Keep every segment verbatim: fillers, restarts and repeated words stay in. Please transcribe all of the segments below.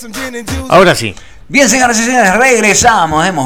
Ahora sí. Bien, señoras y señores, regresamos. Hemos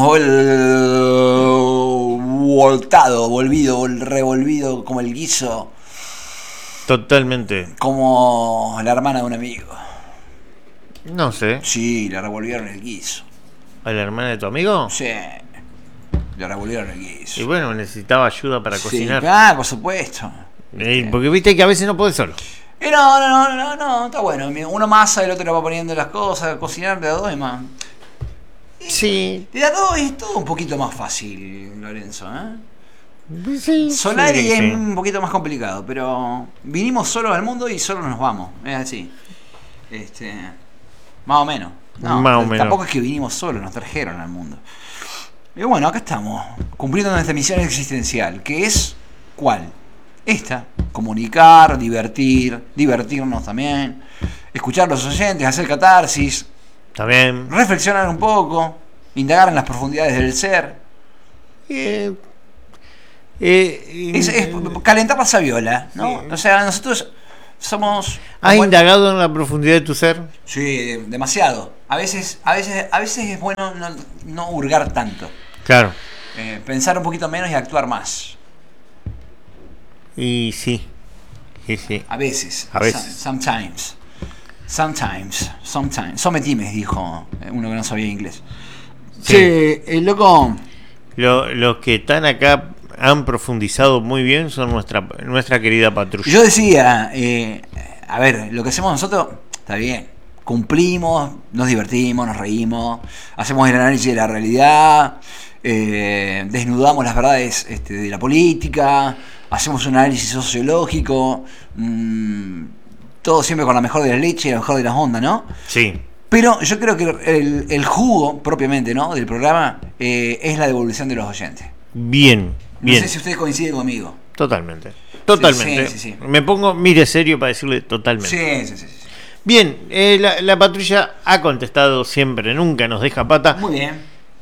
vol- voltado, volvido, revolvido como el guiso. Totalmente. Como la hermana de un amigo. No sé. Sí, le revolvieron el guiso. ¿A la hermana de tu amigo? Sí, le revolvieron el guiso. Y bueno, necesitaba ayuda para sí, cocinar. Ah, por supuesto. Eh, porque viste que a veces no podés solo. Y no, no, no, no, no, está bueno. Uno masa, el otro le va poniendo las cosas, cocinar de a dos es más. Sí. De a dos es todo un poquito más fácil, Lorenzo, ¿eh? Sí. Solari sí, es sí. un poquito más complicado, pero vinimos solos al mundo y solo nos vamos, es así. Este, más o menos. No, Más o menos. Tampoco es que vinimos solos, nos trajeron al mundo. Y bueno, acá estamos, cumpliendo nuestra misión existencial, que es, ¿cuál? Esta, comunicar, divertir, divertirnos también, escuchar a los oyentes, hacer catarsis, También. reflexionar un poco, indagar en las profundidades del ser. Eh, eh, Es, es calentar la saviola, ¿no? Sí. O sea, nosotros somos... ¿Has bueno, indagado en la profundidad de tu ser? sí, demasiado. A veces, a veces, a veces es bueno no, no hurgar tanto. Claro. Eh, pensar un poquito menos y actuar más. Y sí. Sí, sí. A veces. A veces. Some- sometimes. Sometimes. Sometimes. Sometimes, dijo uno que no sabía inglés. Sí. Sí, el loco... Lo- los que están acá han profundizado muy bien son nuestra nuestra querida patrulla. Yo decía, eh, a ver, lo que hacemos nosotros está bien. Cumplimos, nos divertimos, nos reímos, hacemos el análisis de la realidad, eh, desnudamos las verdades este, de la política, hacemos un análisis sociológico, mmm, todo siempre con la mejor de la leche y la mejor de las ondas, ¿no? Sí. Pero yo creo que el, el jugo propiamente, ¿no?, del programa eh, es la devolución de los oyentes. Bien. Bien. No sé si usted coincide conmigo. Totalmente. Totalmente. Sí, sí, sí, sí. Me pongo, mire serio para decirle totalmente. Sí, sí, sí. sí. Bien, eh, la, la patrulla ha contestado siempre, nunca nos deja pata. Muy bien.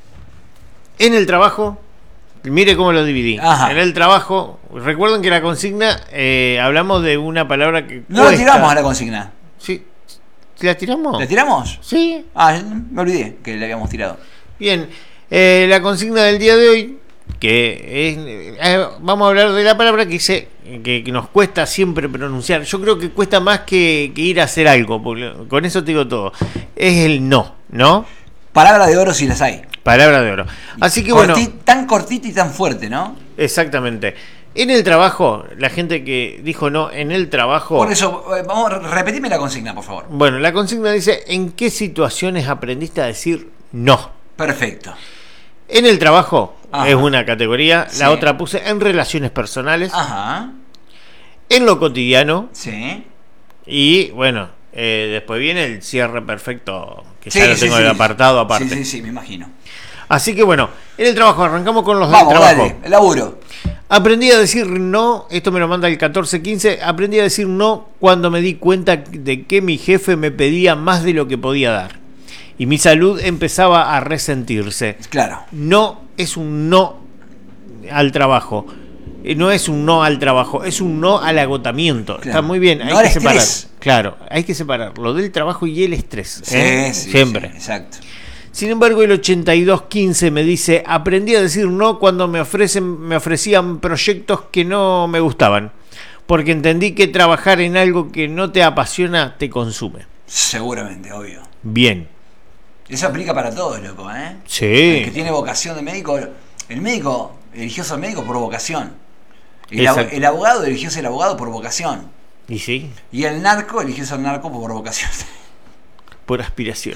En el trabajo, mire cómo lo dividí. Ajá. En el trabajo, recuerden que la consigna, eh, hablamos de una palabra que No la cuesta. tiramos a la consigna. Sí. ¿La tiramos? ¿La tiramos? Sí. Ah, me olvidé que la habíamos tirado. Bien, eh, la consigna del día de hoy, que es, eh, vamos a hablar de la palabra que dice que, que nos cuesta siempre pronunciar. Yo creo que cuesta más que, que ir a hacer algo, porque con eso te digo todo. Es el no, ¿no? Palabra de oro si las hay. Palabra de oro. Así que Corti- bueno, Tan cortita y tan fuerte, ¿no? exactamente. En el trabajo, la gente que dijo no, en el trabajo... Por eso, eh, vamos, repetime la consigna, por favor. Bueno, la consigna dice, ¿en qué situaciones aprendiste a decir no? Perfecto. En el trabajo Ajá. es una categoría, Sí. la otra puse en relaciones personales, Ajá. en lo cotidiano Sí. y bueno, eh, después viene el cierre perfecto, que Sí, ya lo sí, tengo sí. el apartado aparte. Sí, sí, sí, me imagino. Así que bueno, en el trabajo, arrancamos con los Vamos, del trabajo. dale, el laburo. Aprendí a decir no, esto me lo manda el catorce quince, aprendí a decir no cuando me di cuenta de que mi jefe me pedía más de lo que podía dar. Y mi salud empezaba a resentirse. Claro. No es un no al trabajo. Eh, No es un no al trabajo, es un no al agotamiento. Claro. Está muy bien, hay No al que separar. estrés. Claro, hay que separar lo del trabajo y el estrés. Sí, ¿eh? sí, Siempre. sí, exacto. Sin embargo, el ochenta y dos quince me dice, aprendí a decir no cuando me ofrecen, me ofrecían proyectos que no me gustaban, porque entendí que trabajar en algo que no te apasiona te consume. Seguramente, obvio. Bien. Eso aplica para todos, loco, ¿eh? Sí. El que tiene vocación de médico, el médico eligió ser médico por vocación. El, ab- Exacto. el abogado eligió ser abogado por vocación. Y sí, Y el narco eligió ser narco por vocación. por aspiración.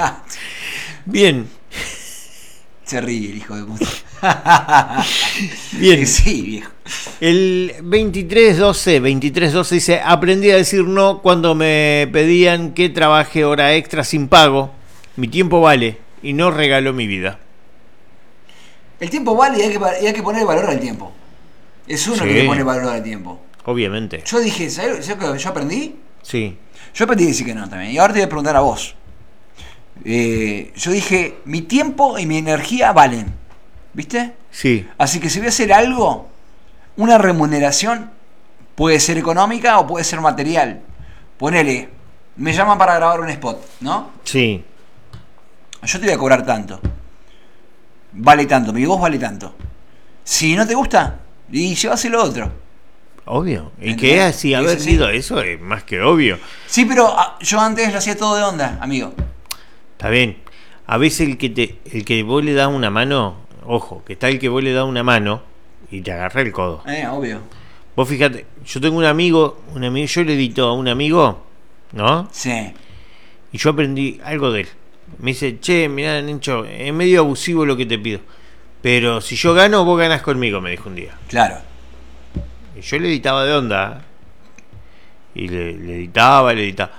Bien. Se ríe el hijo de puta. Bien. Sí, viejo. El veintitrés doce, veintitrés doce dice, aprendí a decir no cuando me pedían que trabaje hora extra sin pago. Mi tiempo vale y no regalo mi vida. El tiempo vale y hay que, y hay que poner valor al tiempo. Es uno Sí. que le pone valor al tiempo. Obviamente. Yo dije, ¿sabes lo que yo aprendí? Sí. Yo aprendí a decir que no también. Y ahora te voy a preguntar a vos. Eh, yo dije, mi tiempo y mi energía valen. ¿Viste? Sí. Así que si voy a hacer algo, una remuneración puede ser económica o puede ser material. Ponele, Me llaman para grabar un spot, ¿no? Sí. Yo te voy a cobrar tanto. Vale tanto, mi voz vale tanto. Si no te gusta, y llevas lo otro. Obvio. Y ¿Entendés? que así haber Sí, sí. sido eso es más que obvio. Sí, pero ah, yo antes lo hacía todo de onda, amigo. Está bien. A veces el que te, el que vos le das una mano, ojo, que está el que vos le das una mano y te agarra el codo. Eh, obvio. Vos fíjate, yo tengo un amigo, un amigo, yo le edito a un amigo, ¿no? Sí. Y yo aprendí algo de él. Me dice, che, mirá, Nincho, es medio abusivo lo que te pido. Pero si yo gano, vos ganás conmigo, me dijo un día. Claro. Y yo le editaba de onda. Y le, le editaba, le editaba.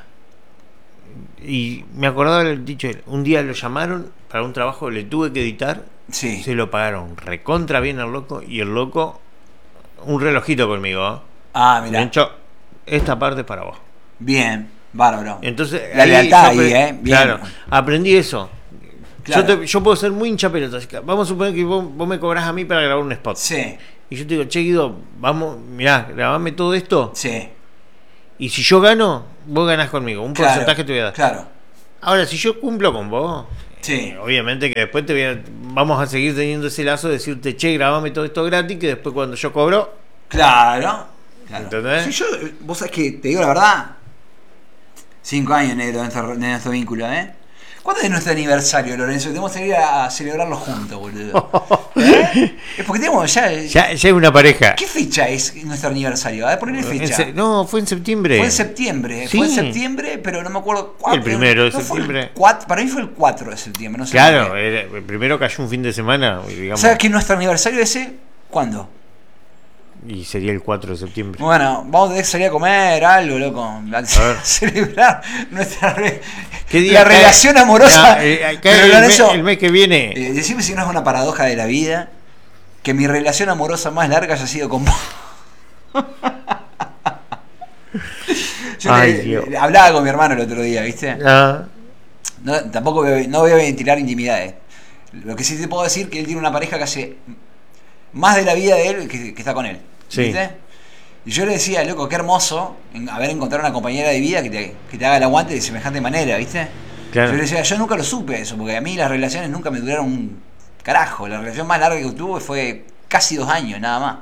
Y me acordaba del dicho, un día lo llamaron para un trabajo, le tuve que editar. Sí. Se lo pagaron recontra bien al loco. Y el loco, un relojito conmigo. ¿eh? Ah, mira. Nincho, esta parte es para vos. Bien, bárbaro. Entonces, la ahí lealtad yo ahí, apre- ¿eh? Bien. Claro, aprendí eso. Claro. Yo, te- yo puedo ser muy hincha pelota. así que vamos a suponer que vos, vos me cobrás a mí para grabar un spot. Sí, Y yo te digo, che, Guido, vamos, mirá, grabame todo esto. sí. Y si yo gano, vos ganás conmigo. Un Claro, porcentaje te voy a dar. Claro. Ahora, si yo cumplo con vos, Sí. eh, obviamente que después te voy a- vamos a seguir teniendo ese lazo de decirte, che, grabame todo esto gratis, que después cuando yo cobro, Claro. Claro. ¿entendés? Sí, yo, vos sabés que te digo la verdad. Cinco años, negro, de nuestro, de nuestro vínculo, ¿eh? ¿Cuándo es nuestro aniversario, Lorenzo? Tenemos que ir a celebrarlo juntos, boludo. ¿Eh? Es porque tenemos ya, ya, ya es una pareja. ¿Qué fecha es nuestro aniversario? A ver, ponle En fecha. se- no, fue en septiembre. Fue en septiembre, Sí. fue en septiembre, pero no me acuerdo cuándo. El primero de ¿No fue el septiembre. cuatro? Para mí fue el cuatro de septiembre, no sé. Claro, por qué. era- el primero cayó un fin de semana, O digamos, sea que nuestro aniversario ese, ¿cuándo? y sería el cuatro de septiembre. Bueno, vamos a tener que salir a comer algo, loco. A ver. celebrar nuestra re- ¿Qué la día cae? relación amorosa. Ya, eh, cae Pero el, Lorenzo, mes, el mes que viene. eh, decime si no es una paradoja de la vida que mi relación amorosa más larga haya sido con vos. Yo Ay, le- Dios. le- hablaba con mi hermano el otro día, ¿viste? Ah, No, tampoco voy a- no voy a ventilar intimidades. Lo que sí te puedo decir es que él tiene una pareja que hace más de la vida de él que, que está con él. Sí. ¿Viste? Y yo le decía, loco, qué hermoso en- haber encontrado una compañera de vida que te, que te haga el aguante de semejante manera, ¿viste? Claro. Yo le decía, yo nunca lo supe eso, porque a mí las relaciones nunca me duraron un carajo. La relación más larga que tuve fue casi dos años, nada más.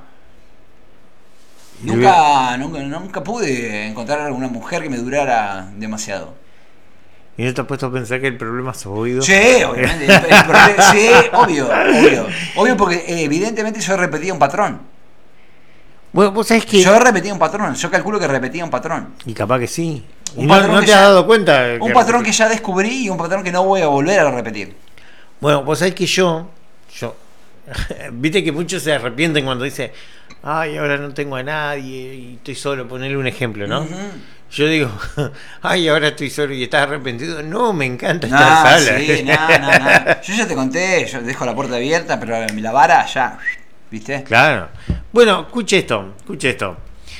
Y Nunca, nunca, nunca pude encontrar una mujer que me durara demasiado. ¿Y no te has puesto a pensar que el problema es oído? Sí, obviamente. el- el problema- sí, obvio, obvio. Obvio porque eh, evidentemente yo repetía un patrón. Bueno, vos sabés que... Yo repetía un patrón. Yo calculo que repetía un patrón. Y capaz que sí. Un Y no, patrón no que te has ya- dado cuenta. Un patrón que ya descubrí y un patrón que no voy a volver a repetir. Bueno, vos sabés que yo... yo viste que muchos se arrepienten cuando dicen, ay, ahora no tengo a nadie y estoy solo, ponerle un ejemplo, ¿no? Ujú. Yo digo, ay, ahora estoy solo y estás arrepentido. No, me encanta No, estar sola. sí, no, no, no. Yo ya te conté, yo dejo la puerta abierta, pero la vara ya, ¿viste? Claro. Bueno, escuche esto, escuche esto.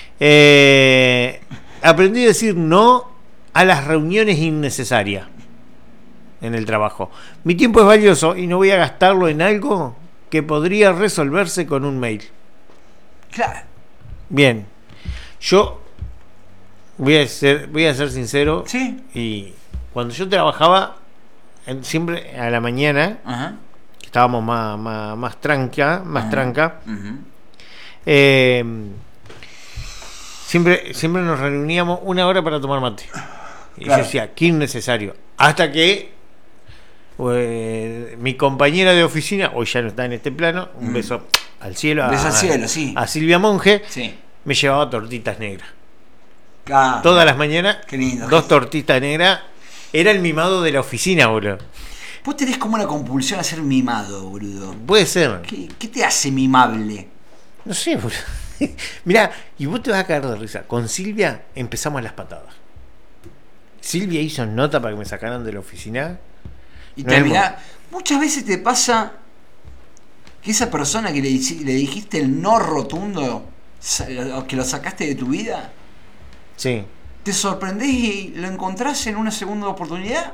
Eh, aprendí a decir no a las reuniones innecesarias en el trabajo. Mi tiempo es valioso y no voy a gastarlo en algo que podría resolverse con un mail. Claro. Bien, yo voy a ser, voy a ser sincero. Sí. Y cuando yo trabajaba, en- siempre a la mañana, Ajá. que estábamos más, más, más tranca, más Ajá. tranca, Ujú. eh, siempre, siempre nos reuníamos una hora para tomar mate. Y Claro. yo decía, qué innecesario. Hasta que eh, mi compañera de oficina, hoy ya no está en este plano, un Mm. beso al cielo, Beso a, al cielo, sí. a Silvia Monge, Sí. me llevaba tortitas negras. Ah, Todas las mañanas, Qué lindo. dos tortitas negras. Era el mimado de la oficina, boludo. Vos tenés como una compulsión a ser mimado, boludo. Puede ser. ¿Qué, qué te hace mimable? No sé, boludo. Mirá, y vos te vas a caer de risa. Con Silvia empezamos las patadas. Silvia hizo nota para que me sacaran de la oficina. Y No terminás. Muchas veces te pasa que esa persona que le, dici- le dijiste el no rotundo, sa- o que lo sacaste de tu vida, Sí. te sorprendés y lo encontrás en una segunda oportunidad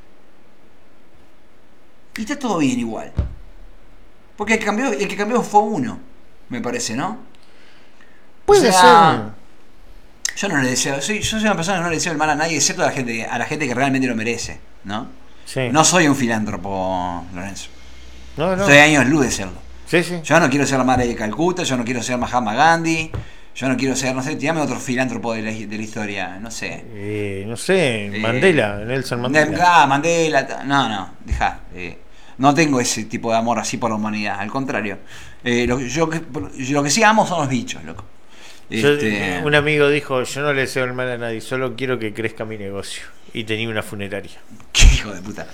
y está todo bien igual. Porque el que cambió, el que cambió fue uno, me parece, ¿no? Puede O sea, Yo no le deseo, soy, yo soy una persona que no le deseo el mal a nadie, excepto a la gente, a la gente que realmente lo merece, ¿no? Sí. No soy un filántropo, Lorenzo. No, no. Estoy a años luz de serlo. Sí, sí. Yo no quiero ser la madre de Calcuta, yo no quiero ser Mahatma Gandhi, yo no quiero ser, no sé, tirame otro filántropo de la, de la historia, no sé. Eh, no sé, Eh, Mandela, Nelson Mandela. Ah, Mandela, no, no, deja. Eh, no tengo ese tipo de amor así por la humanidad, al contrario. Eh, lo, yo, yo lo que sí amo son los bichos, loco. Yo, Este... un amigo dijo, yo no le deseo el mal a nadie, solo quiero que crezca mi negocio. Y tenía una funeraria. ¡Qué hijo de puta!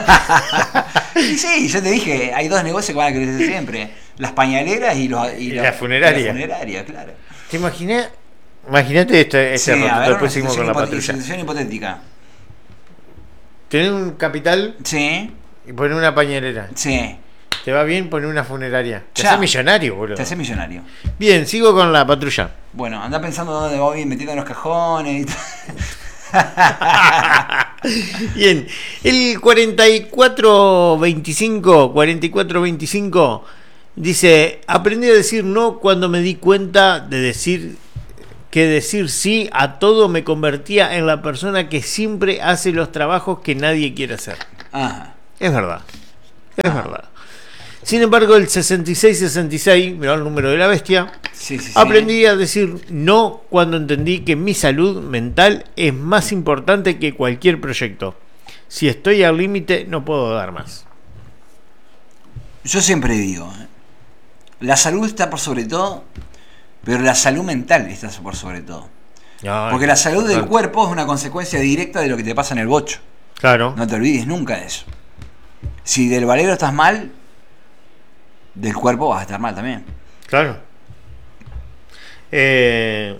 Sí, yo te dije, hay dos negocios que van a crecer siempre. Las pañaleras y, los, y, y los, la funeraria. Y la funeraria, claro. ¿Te imaginas? Imagínate este, este Sí, rato, a ver, después una seguimos con la situación, patrulla. situación hipotética. Tener un capital Sí, y poner una pañalera. sí. ¿Te va bien poner una funeraria? Te Ya. haces millonario, boludo. Te haces millonario. Bien, sigo con la patrulla. Bueno, anda pensando dónde voy metiendo en los cajones y tal. Bien, el cuarenta y cuatro veinticinco, cuarenta y cuatro veinticinco dice, aprendí a decir no cuando me di cuenta de decir que decir sí a todo me convertía en la persona que siempre hace los trabajos que nadie quiere hacer. Ajá. Es verdad, es verdad. Sin embargo, el sesenta y seis sesenta y seis, mirá el número de la bestia, Sí, sí, sí. aprendí a decir no cuando entendí que mi salud mental es más importante que cualquier proyecto. Si estoy al límite, no puedo dar más. Yo siempre digo, ¿eh? La salud está por sobre todo, pero la salud mental está por sobre todo. Ay, Porque la salud del total. cuerpo es una consecuencia directa de lo que te pasa en el bocho. Claro. No te olvides nunca de eso. Si del valero estás mal, del cuerpo vas a estar mal también. Claro. Eh,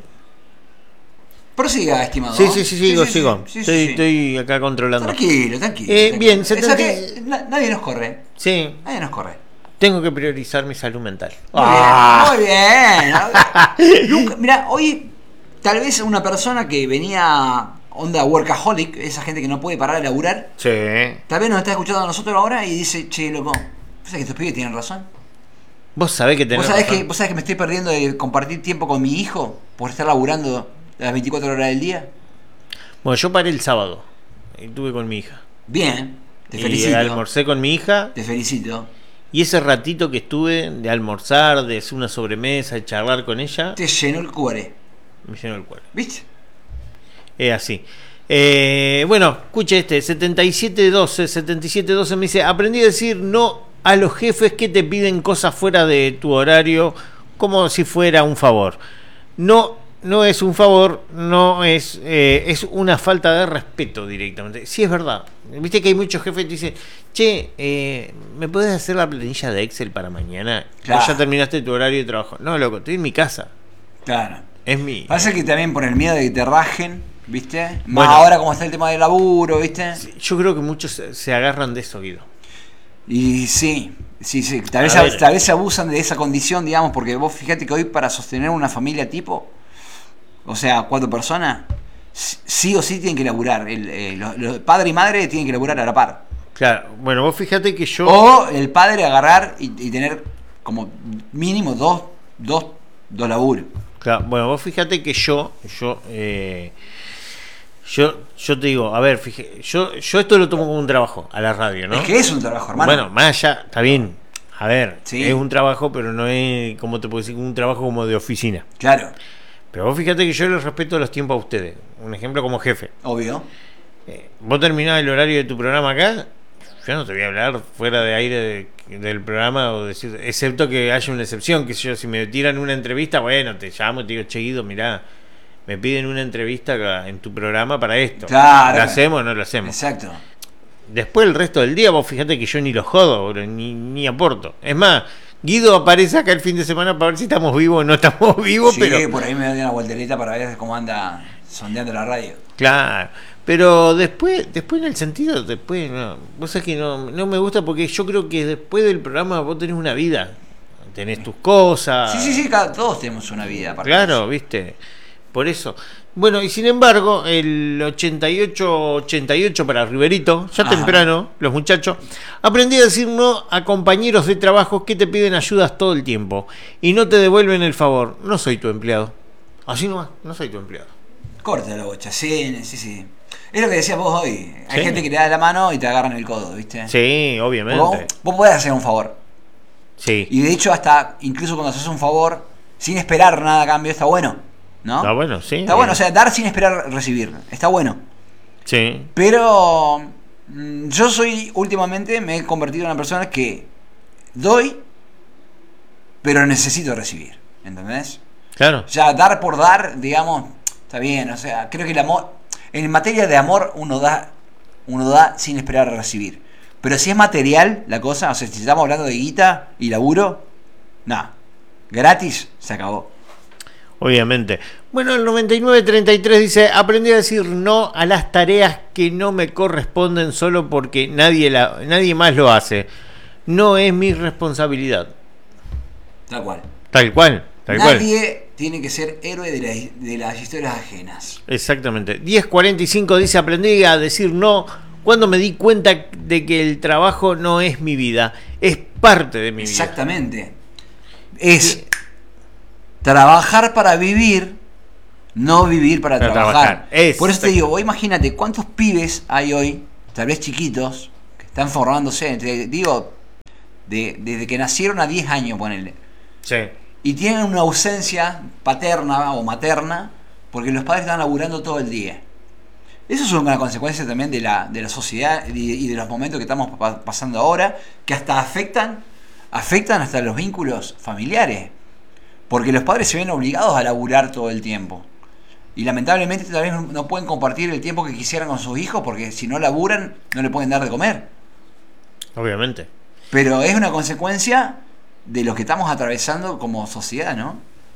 Prosiga, estimado. sí, sí, sí, sigo, sí, sigo. sí, sí, estoy, sí. estoy acá controlando. Tranquilo, tranquilo. Eh, tranquilo. bien, Eso setenta que na- nadie nos corre. Sí, Nadie nos corre. tengo que priorizar mi salud mental. Muy Ah. bien, muy bien. Nunca, mira, hoy tal vez una persona que venía onda workaholic, esa gente que no puede parar de laburar, Sí. tal vez nos está escuchando a nosotros ahora y dice, che, loco, ¿vos sabés que estos pibes tienen razón? Vos sabés que tenés ¿Vos sabés, razón. que, ¿Vos sabés que me estoy perdiendo de compartir tiempo con mi hijo por estar laburando las veinticuatro horas del día? Bueno, yo paré el sábado y estuve con mi hija. Bien, te y felicito. almorcé con mi hija. Te felicito. Y ese ratito que estuve de almorzar, de hacer una sobremesa, de charlar con ella, Te llenó el cuore. me llenó el cuerpo. ¿Viste? Es así. Eh, bueno, escuche este, setenta y siete doce, setenta y siete doce me dice, aprendí a decir no a los jefes que te piden cosas fuera de tu horario como si fuera un favor. No, no es un favor, no es, eh, es una falta de respeto directamente. Sí, es verdad. Viste que hay muchos jefes que te dicen, che, eh, ¿me puedes hacer la planilla de Excel para mañana? Claro. Vos ya terminaste tu horario de trabajo. No, loco, estoy en mi casa. Claro. Es mi... Pasa que también por el miedo de que te rajen, ¿viste? Más Bueno. ahora como está el tema del laburo, ¿viste? Yo creo que muchos se, se agarran de eso, Guido. Y sí, sí, sí. Tal vez, A ver. tal vez se abusan de esa condición, digamos, porque vos fíjate que hoy para sostener una familia tipo, o sea, cuatro personas, sí o sí tienen que laburar. El, eh, los, los padre y madre tienen que laburar a la par. Claro, bueno, vos fíjate que yo... O el padre agarrar y, y tener como mínimo dos, dos, dos laburos. Claro, bueno, vos fíjate que yo, yo, eh, yo, yo te digo, a ver, fíjate, yo, yo esto lo tomo como un trabajo a la radio, ¿no? Es que es un trabajo, hermano. Bueno, más allá, está bien. A ver, Sí. es un trabajo, pero no es, como te puedo decir, un trabajo como de oficina. Claro, Pero vos fíjate que yo les respeto los tiempos a ustedes. Un ejemplo como jefe. obvio. Eh, vos terminás el horario de tu programa acá, yo no te voy a hablar fuera de aire de- del programa, o decir, excepto que haya una excepción, que si yo, si me tiran una entrevista, bueno, te llamo y te digo, che, Guido, mirá, me piden una entrevista acá en tu programa para esto. Claro. ¿La hacemos o no la hacemos? Exacto. Después el resto del día, vos fíjate que yo ni lo jodo, bro, ni, ni aporto. Es más, Guido aparece acá el fin de semana para ver si estamos vivos o no estamos vivos, Sí, pero... por ahí me doy una vuelterita para ver cómo anda sondeando la radio. Claro, pero después, después en el sentido, después, no, vos sabés que no, no me gusta porque yo creo que después del programa vos tenés una vida, tenés tus cosas. Sí, sí, sí, cada- todos tenemos una vida. aparte de Claro, eso. viste, por eso. Bueno, y sin embargo, el ochenta y ocho ochenta y ocho para Riverito, ya Ajá. temprano, los muchachos, aprendí a decir no a compañeros de trabajo que te piden ayudas todo el tiempo y no te devuelven el favor. No soy tu empleado. Así nomás, no soy tu empleado. Corta la bocha, sí, sí, sí. Es lo que decías vos hoy. Hay Sí. gente que te da la mano y te agarran el codo, ¿viste? Sí, obviamente. Vos, vos podés hacer un favor. Sí. Y de hecho, hasta incluso cuando haces un favor, sin esperar nada a cambio, está bueno. ¿No? Está bueno, sí. Está bueno, o sea, dar sin esperar recibir. Está bueno. Sí. Pero mm, yo soy, últimamente, me he convertido en una persona que doy, pero necesito recibir. ¿Entendés? Claro. Ya dar por dar, digamos, está bien. O sea, creo que el amor, en materia de amor, uno da, uno da sin esperar a recibir. Pero si es material la cosa, o sea, si estamos hablando de guita y laburo, nada. Gratis, se acabó. Obviamente. Bueno, el noventa y nueve treinta y tres dice, aprendí a decir no a las tareas que no me corresponden solo porque nadie, la, nadie más lo hace. No es mi responsabilidad. Tal cual. Tal cual. Tal Nadie cual. tiene que ser héroe de, la, de las historias ajenas. Exactamente. diez cuarenta y cinco dice, aprendí a decir no cuando me di cuenta de que el trabajo no es mi vida, es parte de mi vida. Exactamente. Es trabajar para vivir, no vivir para, Para trabajar. trabajar. Por eso te digo, vos imagínate cuántos pibes hay hoy, tal vez chiquitos, que están formándose, te digo, de, desde que nacieron a diez años, ponele. Sí. Y tienen una ausencia paterna o materna porque los padres están laburando todo el día. Eso es una consecuencia también de la, de la sociedad y, y de los momentos que estamos pa- pasando ahora, que hasta afectan, afectan hasta los vínculos familiares. Porque los padres se ven obligados a laburar todo el tiempo. Y lamentablemente tal vez no pueden compartir el tiempo que quisieran con sus hijos porque si no laburan no le pueden dar de comer. Obviamente. Pero es una consecuencia de lo que estamos atravesando como sociedad, ¿no?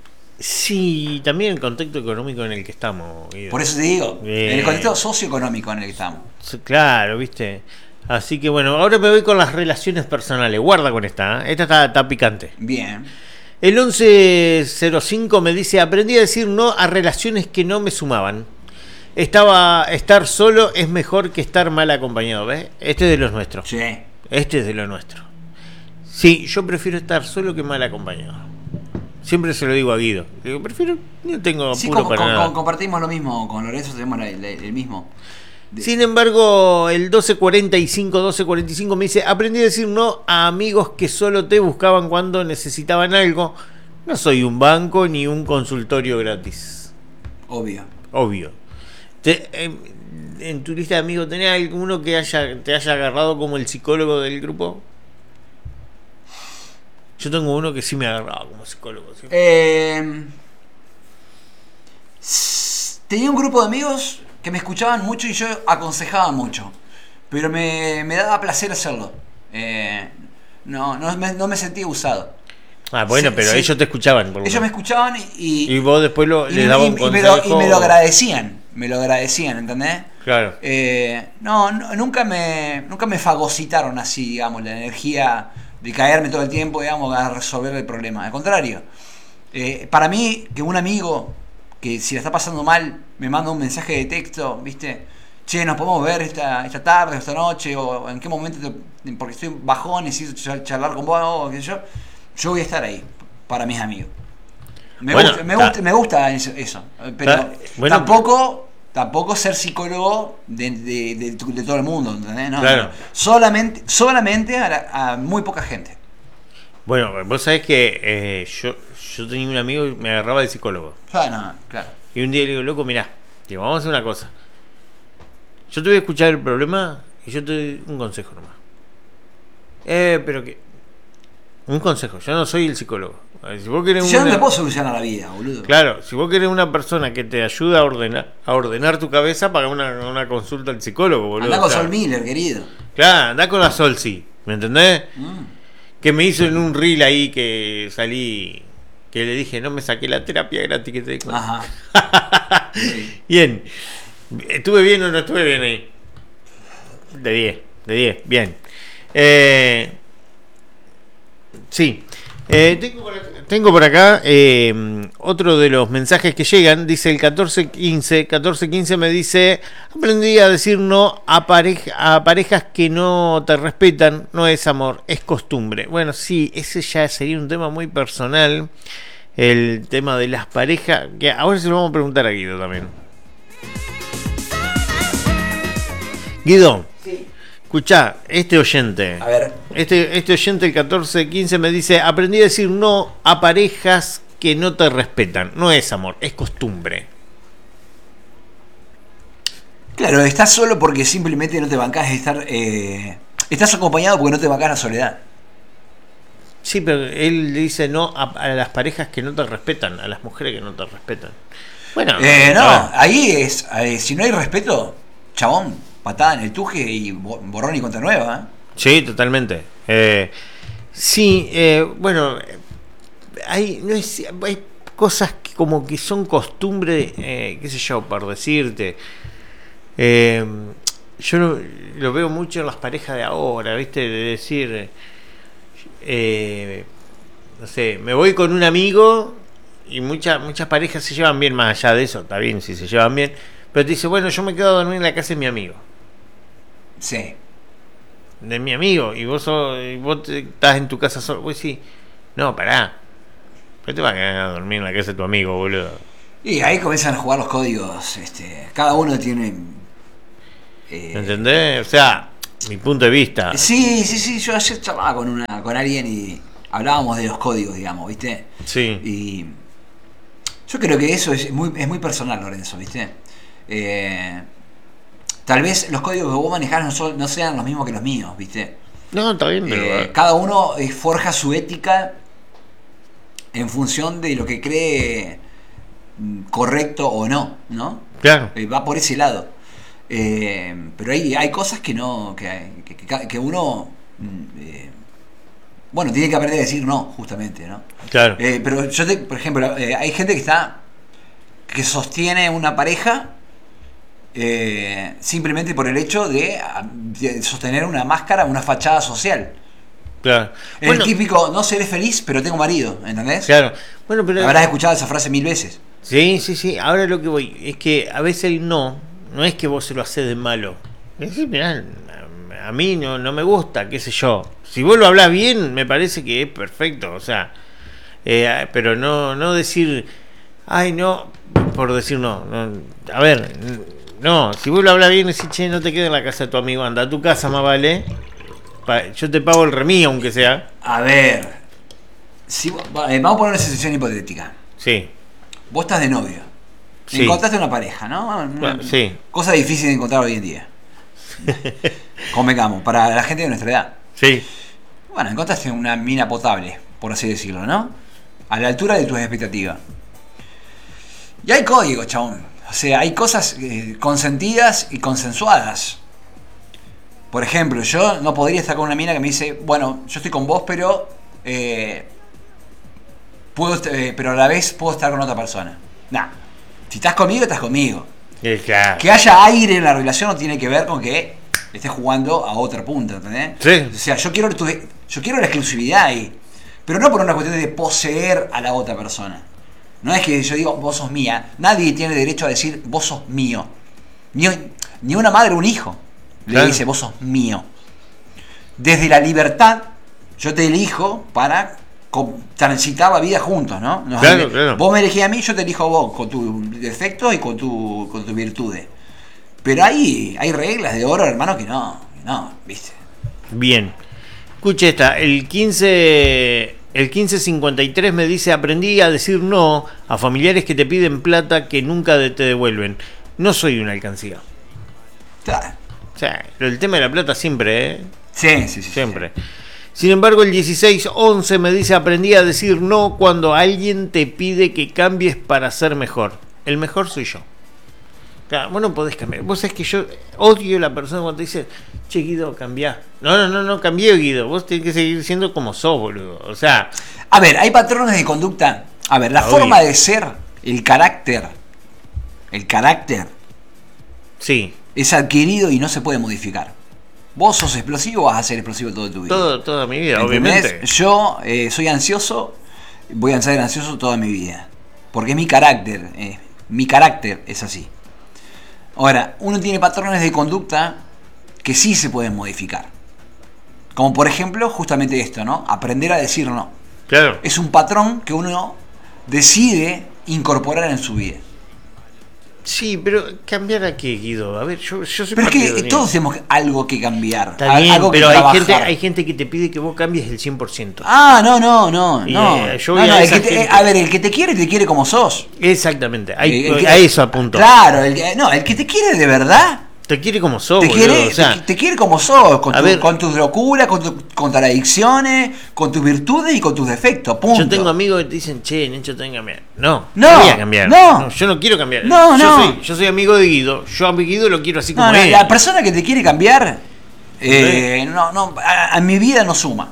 Sí, también el contexto económico en el que estamos. Guido. Por eso te digo, Bien. en el contexto socioeconómico en el que estamos. Claro, viste. Así que bueno, ahora me voy con las relaciones personales. Guarda con esta, ¿eh? Esta está, está picante. Bien. El once cero cinco me dice, aprendí a decir no a relaciones que no me sumaban. Estaba, estar solo es mejor que estar mal acompañado, ¿ves? Este es de los nuestros. Sí. Este es de lo nuestro. Sí, yo prefiero estar solo que mal acompañado. Siempre se lo digo a Guido. Digo, prefiero, no tengo Sí, apuro com- para com- nada. com- compartimos lo mismo, con Lorenzo tenemos la- la- el mismo. De- Sin embargo, el doce cuarenta y cinco, doce cuarenta y cinco me dice, aprendí a decir no a amigos que solo te buscaban cuando necesitaban algo. No soy un banco ni un consultorio gratis. Obvio. Obvio. Te- en, en tu lista de amigos, ¿tenés alguno que haya, te haya agarrado como el psicólogo del grupo? Yo tengo uno que sí me ha agarrado como psicólogo. ¿Sí? Eh, s- tenía un grupo de amigos que me escuchaban mucho y yo aconsejaba mucho. Pero me, me daba placer hacerlo. Eh, no, no, me, no me sentía usado. Ah, bueno, Sí, pero sí. ellos te escuchaban. Por lo Ellos me menos. escuchaban y, Y vos después lo, y, les dabas un y- y me lo, consejo. y me lo agradecían. Me lo agradecían, ¿entendés? Claro. Eh, no, no, nunca me nunca me fagocitaron así, digamos, la energía de caerme todo el tiempo, digamos, a resolver el problema. Al contrario, eh, para mí, que un amigo que si la está pasando mal me manda un mensaje de texto, ¿viste? Che, nos podemos ver esta, esta tarde o esta noche, o en qué momento, te- porque estoy bajón, necesito char- charlar con vos, o qué sé yo. Yo voy a estar ahí para mis amigos. Me, Bueno, gusta, me, ta- gusta, me gusta eso, eso, pero Ta- bueno, tampoco tampoco ser psicólogo de, de, de, de todo el mundo, ¿entendés? No, Claro. no. Solamente, solamente a, la- a muy poca gente. Bueno, vos sabés que eh, yo, yo tenía un amigo que me agarraba de psicólogo. Ah, no, claro. Y un día le digo, loco, mirá, digo, vamos a hacer una cosa. Yo te voy a escuchar el problema y yo te doy un consejo nomás. Eh, pero que... Un consejo, yo no soy el psicólogo. A ver, si vos querés Yo no una- te puedo solucionar la vida, boludo. Claro, si vos querés una persona que te ayude a ordenar, a ordenar tu cabeza, paga una, una consulta al psicólogo, boludo. Andá con O sea, Sol Miller, querido. Claro, andá con la Sol, sí. ¿Me entendés? Mm. Que me hizo en un reel ahí que salí, que le dije, no me saqué la terapia gratis que te di cuenta. Ajá. Sí. Bien. ¿Estuve bien o no estuve bien ahí? De diez, de diez, bien. Eh, sí. Eh, tengo, por acá, tengo por acá eh, otro de los mensajes que llegan. Dice el catorce quince. catorce quince me dice: aprendí a decir no a, pareja, a parejas que no te respetan. No es amor, es costumbre. Bueno, sí, ese ya sería un tema muy personal. El tema de las parejas. Que ahora se lo vamos a preguntar a Guido también. Guido, Sí. escuchá, este oyente, A ver. este, este oyente el catorce quince me dice, aprendí a decir no a parejas que no te respetan. No es amor, es costumbre. Claro, estás solo porque simplemente no te bancás de estar... Eh, estás acompañado porque no te bancás la soledad. Sí, pero él dice no a, a las parejas que no te respetan, a las mujeres que no te respetan. Bueno, Eh, no, a ver. ahí es... eh, si no hay respeto, chabón, patada en el tuje y bo- borrón y cuenta nueva. ¿eh? Sí, totalmente. Eh, sí, eh, bueno, hay, no es, hay cosas que como que son costumbre, eh, qué sé yo, por decirte. Eh, yo lo, lo veo mucho en las parejas de ahora, ¿viste? De decir, eh, no sé, me voy con un amigo y muchas muchas parejas se llevan bien más allá de eso, está bien si se llevan bien, pero te dice, bueno, yo me quedo a dormir en la casa de mi amigo. Sí. De mi amigo, y vos, sos, y vos te- estás en tu casa solo. Vos decís, no, pará. ¿Pero te vas a quedar a dormir en la casa de tu amigo, boludo? Y ahí comienzan a jugar los códigos. Este, cada uno tiene... eh, ¿Entendés? O sea, mi punto de vista. Sí, sí, sí. Yo ayer charlaba con, una, con alguien y hablábamos de los códigos, digamos, ¿viste? Sí. Y yo creo que eso es muy, es muy personal, Lorenzo, ¿viste? Eh, tal vez los códigos que vos manejás no, son- no sean los mismos que los míos, ¿viste? No, está bien, pero. Eh, cada uno eh, forja su ética en función de lo que cree mm, correcto o no, ¿no? Claro. Eh, va por ese lado. Eh, pero hay, hay cosas que no que, que, que- que uno mm, eh, bueno, tiene que aprender a decir no, justamente, ¿no? Claro. Eh, pero yo, te, por ejemplo, eh, hay gente que está que sostiene una pareja eh, simplemente por el hecho de, de sostener una máscara, una fachada social. Claro. El Bueno, típico, no seré feliz, pero tengo marido, ¿entendés? claro. Bueno, pero. Habrás escuchado esa frase mil veces. Sí, sí, sí. Ahora lo que voy es que a veces el no, no es que vos se lo haces de malo. Decís, mirá, a, a mí no, no me gusta, qué sé yo. Si vos lo hablás bien, me parece que es perfecto. O sea, eh, pero no, no decir, ay, no, por decir no. no. A ver, no, si vos lo hablas bien, decís, che, no te quedes en la casa de tu amigo, anda a tu casa más vale. Pa- yo te pago el remí, aunque sea. A ver, si, vos- va- eh, vamos a poner una situación hipotética. Sí, Vos estás de novio. Sí. Encontraste una pareja, ¿no? Una Bueno, sí. cosa difícil de encontrar hoy en día. Convengamos, para la gente de nuestra edad. sí, Bueno, encontraste una mina potable, por así decirlo, ¿no? A la altura de tus expectativas. Y hay códigos, chabón. O sea, hay cosas eh, consentidas y consensuadas. Por ejemplo, yo no podría estar con una mina que me dice, bueno, yo estoy con vos, pero eh, puedo, eh, pero a la vez puedo estar con otra persona. Nah, si estás conmigo, estás conmigo. sí, claro. Que haya aire en la relación no tiene que ver con que estés jugando a otra punta, ¿entendés? Sí. O sea, yo quiero, tu- yo quiero la exclusividad ahí, pero no por una cuestión de poseer a la otra persona. No es que yo digo, vos sos mía. Nadie tiene derecho a decir, vos sos mío. Ni, ni una madre o un hijo le Claro. dice, vos sos mío. Desde la libertad, yo te elijo para co- transitar la vida juntos, ¿no? Nos- Claro, claro. Vos me elegís a mí, yo te elijo a vos, con tus defectos y con, tu, con tus virtudes. Pero hay, hay reglas de oro, hermano, que no, que no, ¿viste? Bien. Escuche esta, el quince el quince cincuenta y tres me dice, aprendí a decir no a familiares que te piden plata que nunca de- te devuelven. No soy una alcancía. Claro. O sea, el tema de la plata siempre, ¿eh? Sí, sí, sí. Siempre. Sin embargo, el dieciséis once me dice, aprendí a decir no cuando alguien te pide que cambies para ser mejor. El mejor soy yo. Claro, vos no podés cambiar. Vos sabés que yo odio a la persona cuando te dice, che, Guido, cambiá. No, no, no, no cambié, Guido. Vos tenés que seguir siendo como sos, boludo. O sea, A ver, hay patrones de conducta. A ver, la Obvio. forma de ser, el carácter, el carácter sí, es adquirido y no se puede modificar. Vos sos explosivo, vas a ser explosivo toda tu vida. todo, toda mi vida, ¿Entendés? obviamente. Yo eh, soy ansioso, voy a ser ansioso toda mi vida. Porque es mi carácter, eh, mi carácter es así. Ahora, uno tiene patrones de conducta que sí se pueden modificar. Como por ejemplo, justamente esto, ¿no? Aprender a decir no. Claro. Es un patrón que uno decide incorporar en su vida. Sí, pero ¿cambiar a qué, Guido? A ver, yo, yo soy Pero es que partidario. todos tenemos algo que cambiar. Está bien, algo que pero hay trabajar. gente, hay gente que te pide que vos cambies el cien por ciento. Ah, no, no, no. Y, no. eh, yo no, voy no, a el esa que te- gente- a ver, el que te quiere, te quiere como sos. Exactamente, ahí- El que- a eso apunto. Claro, el que, no, el que te quiere de verdad. Te quiere como sos, Te boludo, quiere, o sea, te, te quiere como sos, con, a tu- ver. con tus locuras, con, tu- con tus adicciones, con tus virtudes y con tus defectos. Punto. yo tengo amigos que te dicen, che, Necho, tengo que cambiar. No, No, no voy a cambiar. no. yo no quiero cambiar. No, yo no. Soy, yo soy amigo de Guido, yo a mi Guido lo quiero así como No, no, es. la persona que te quiere cambiar, eh, no, no, a, a mi vida no suma.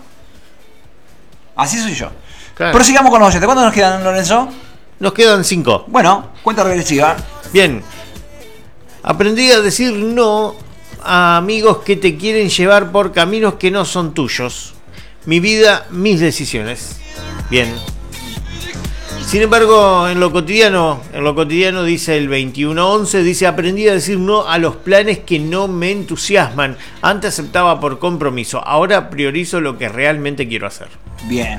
Así soy yo. Claro. Prosigamos con los oyentes. ¿Cuántos nos quedan, Lorenzo? Nos quedan cinco. Bueno, cuenta regresiva. Bien. Aprendí a decir no a amigos que te quieren llevar por caminos que no son tuyos. Mi vida, mis decisiones. Bien. Sin embargo, en lo cotidiano, en lo cotidiano dice el veintiuno once, dice, aprendí a decir no a los planes que no me entusiasman. Antes aceptaba por compromiso, ahora priorizo lo que realmente quiero hacer. Bien.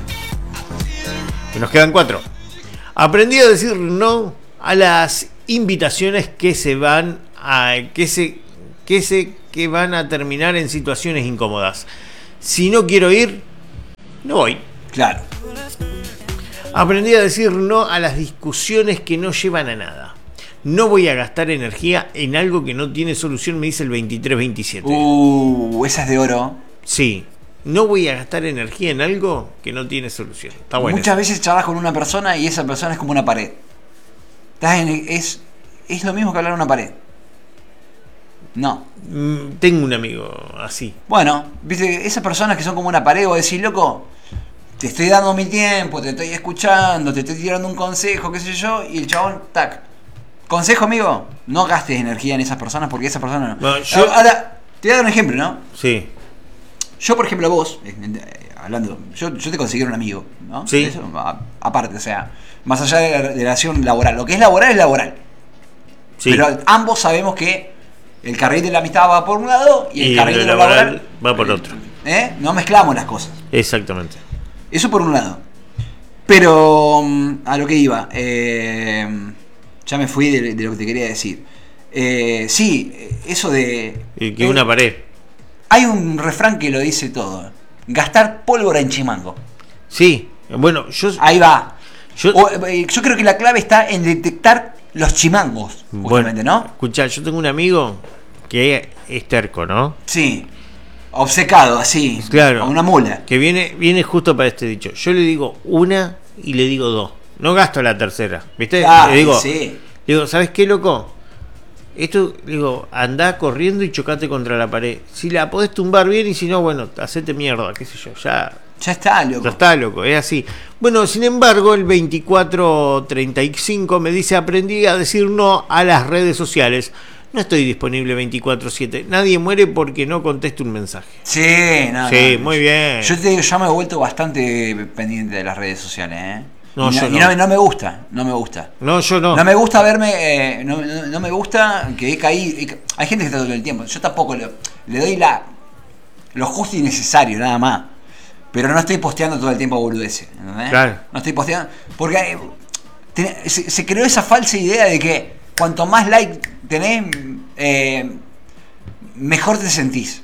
Y nos quedan cuatro. Aprendí a decir no a las invitaciones que se van a que se que se que van a terminar en situaciones incómodas. Si no quiero ir, no voy. Claro. Aprendí a decir no a las discusiones que no llevan a nada. No voy a gastar energía en algo que no tiene solución, me dice el veintitrés veintisiete. Uh, esa es de oro. Sí, no voy a gastar energía en algo que no tiene solución. Está bueno. Muchas veces charlas con una persona y esa persona es como una pared. Estás en, es, es lo mismo que hablar a una pared. No. Mm, Tengo un amigo así. Bueno, viste, esas personas que son como una pared, vos decís, loco, te estoy dando mi tiempo, te estoy escuchando, te estoy tirando un consejo, qué sé yo, y el chabón, tac. Consejo, amigo, no gastes energía en esas personas porque esas personas no. Bueno, yo- Ahora, te voy a dar un ejemplo, ¿no? Sí. Yo, por ejemplo, vos, eh, eh, hablando, yo, yo te considero un amigo, ¿no? Sí. Eso, a- aparte, o sea, más allá de la relación laboral. Lo que es laboral es laboral. Sí. Pero ambos sabemos que el carril de la amistad va por un lado y el Y carril lo de lo laboral laboral va por otro. ¿eh? No mezclamos las cosas. Exactamente. Eso por un lado. Pero mm, a lo que iba, eh, ya me fui de, de lo que te quería decir. Eh, sí, eso de... Y que eh, una pared. Hay un refrán que lo dice todo. Gastar pólvora en chimango. Sí. Bueno, yo. Ahí va. Yo, O, eh, yo creo que la clave está en detectar los chimangos, justamente, bueno, ¿no? escuchá, yo tengo un amigo que es terco, ¿no? Sí. Obcecado, así. Claro. Como una mula. Que viene, viene justo para este dicho. Yo le digo una y le digo dos. No gasto la tercera. ¿Viste? Ah, le digo, sí. le digo, ¿sabes qué, loco? Esto, le digo, andá corriendo y chocate contra la pared. Si la podés tumbar bien y si no, bueno, hacete mierda, qué sé yo, ya. Ya está, loco. Ya está, loco, es así. Bueno, sin embargo, el veinticuatro treinta y cinco me dice, aprendí a decir no a las redes sociales. No estoy disponible veinticuatro siete. Nadie muere porque no conteste un mensaje. Sí, no, Sí, no. muy bien. Yo te digo, yo me he vuelto bastante pendiente de las redes sociales, ¿eh? No, y yo y no. no, no me gusta, no me gusta. No, yo no. No me gusta verme, eh, no, no- no me gusta que he caído. he ca- Hay gente que está todo el tiempo. Yo tampoco le, le doy la lo justo y necesario, nada más. Pero no estoy posteando todo el tiempo boludeces, ¿entendés? Claro. No estoy posteando. Porque eh, te- se, se creó esa falsa idea de que cuanto más like tenés, eh, mejor te sentís.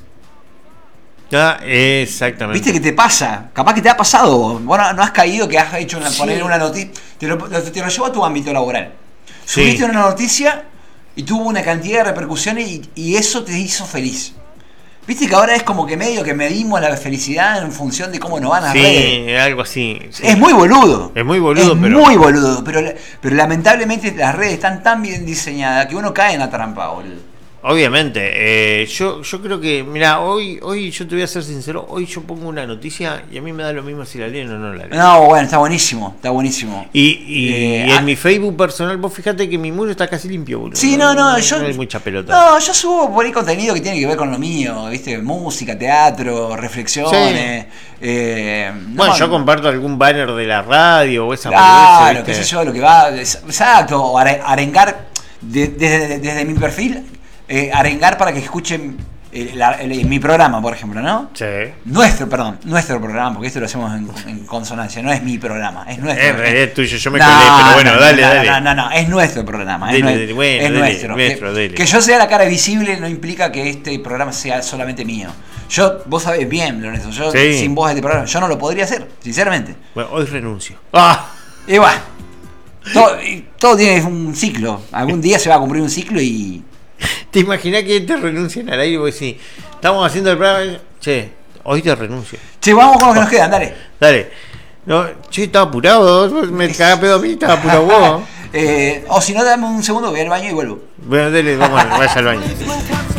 Ah, exactamente. ¿Viste que te pasa? Capaz que te ha pasado vos. Vos no, no has caído que has hecho una, Sí. poner una noticia. Te lo, te lo llevo a tu ámbito laboral. Sí. Subiste una noticia y tuvo una cantidad de repercusiones y, y eso te hizo feliz. Viste que ahora es como que medio que medimos la felicidad en función de cómo nos van las redes. Sí, algo así. Sí. Es muy boludo. Es muy boludo, Es pero- muy boludo. Pero, pero lamentablemente las redes están tan bien diseñadas que uno cae en la trampa, boludo. Obviamente, eh, yo, yo creo que, mira, hoy, hoy yo te voy a ser sincero, hoy yo pongo una noticia y a mí me da lo mismo si la leen o no la leen. No, bueno, está buenísimo. Está buenísimo. Y, y, Eh, y en ah, mi Facebook personal, vos fíjate que mi muro está casi limpio, boludo. Sí, no, no, yo. No hay mucha pelota. No, yo subo por ahí contenido que tiene que ver con lo mío, ¿viste? Música, teatro, reflexiones. Eh, no, bueno, yo no- comparto algún banner de la radio o esa Claro, boludez, qué ¿viste? sé yo, lo que va. es- Exacto, o are- arengar de- desde, desde mi perfil, eh, arengar para que escuchen el, la, el, mi programa, por ejemplo, ¿no? Sí. Nuestro, perdón, nuestro programa, porque esto lo hacemos en, en consonancia, no es mi programa, es nuestro. En realidad es tuyo, yo me no, colé, pero bueno, no, dale, no, dale. No, no, no, es nuestro programa, Dele, es, dele, nuestro, bueno, es dele, nuestro. nuestro, que, dele. que yo sea la cara visible no implica que este programa sea solamente mío. Yo, vos sabés bien, Lorenzo, yo Sí. sin vos este programa, yo no lo podría hacer, sinceramente. Bueno, hoy renuncio. ¡Ah! Y bueno, todo, y todo tiene un ciclo. Algún día se va a cumplir un ciclo y. ¿Te imaginas que te renuncien al aire? Porque si estamos haciendo el programa, che, hoy te renuncio. Che, vamos con lo que nos quedan, dale. Dale. No, che, estaba apurado, me cagá pedo a mí, estaba apurado vos. eh, o si no, dame un segundo, voy al baño y vuelvo. Bueno, dale, vamos, vaya al baño.